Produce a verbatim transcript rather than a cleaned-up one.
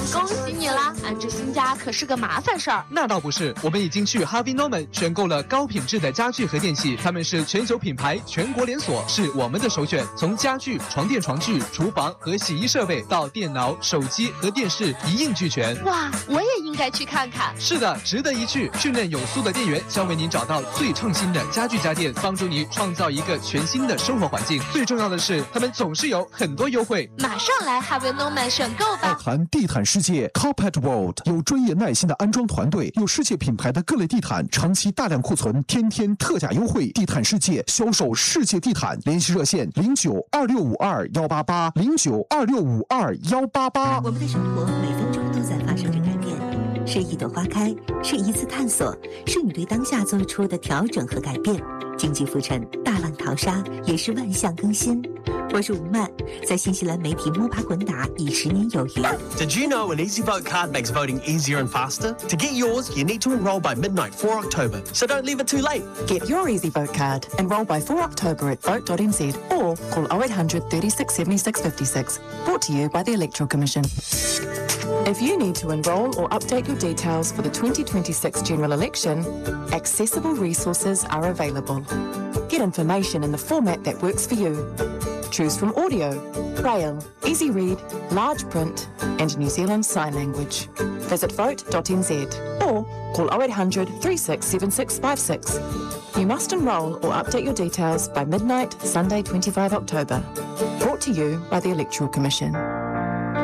恭喜你啦！安置新家可是个麻烦事儿。 那倒不是，我们已经去 Harvey Norman 选购了高品质的家具和电器，他们是全球品牌，全国连锁，是我们的首选。从家具、床垫、床具、厨房和洗衣设备到电脑、手机和电视一应俱全。 哇，我也应该去看看。 是的，值得一去。训练有素的店员将为您找到最创新的家具家电，帮助你创造一个全新的生活环境。最重要的是，他们总是有很多优惠。 马上来 Harvey Norman 选购吧！ 谈地毯世界 Carpet World 有专业耐心的安装团队，有世界品牌的各类地毯，长期大量库存，天天特价优惠。地毯世界销售世界地毯，联系热线零九二六五二幺八八零九二六五二幺八八。 我们的生活每分钟都在发生着改变，是一朵花开，是一次探索，是你对当下做出的调整和改变。经济浮沉，大浪淘沙，也是万象更新。我是吴曼，在新西兰媒体摸爬滚打已十年有余。 Did you know an Easy Vote card makes voting easier and faster? To get yours, you need to enrol by midnight four October, so don't leave it too late. Get your Easy Vote card. Enrol by four October at vote dot n z or call oh eight hundred thirty-six seventy-six fifty-six. Brought to you by the Electoral Commission. If you need to enrol or update your details for the twenty twenty-six general election, accessible resources are available. Get information in the format that works for you. Choose from audio, braille, easy read, large print, and New Zealand Sign Language. Visit vote dot n z or call oh eight hundred thirty-six seventy-six fifty-six. You must enrol or update your details by midnight, Sunday, twenty-fifth October. Brought to you by the Electoral Commission.